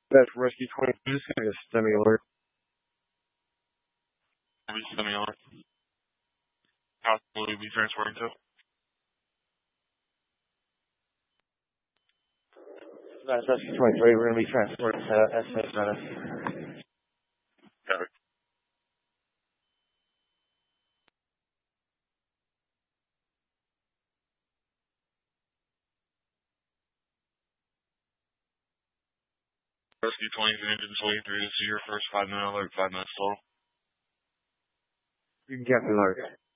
That's Rescue 23. Just gonna get a STEMI alert. STEMI alert. How will we be transferring to? That's Rescue 23. We're gonna be transferring to SS Venice. Got it. Rescue 23, engine 23, this is your first 5-minute alert, 5 minutes total. You can get the alert.